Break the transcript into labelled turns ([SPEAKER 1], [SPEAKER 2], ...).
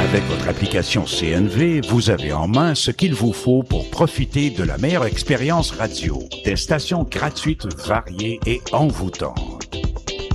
[SPEAKER 1] Avec votre application CNV, vous avez en main ce qu'il vous faut pour profiter de la meilleure expérience radio. Des stations gratuites, variées et envoûtantes.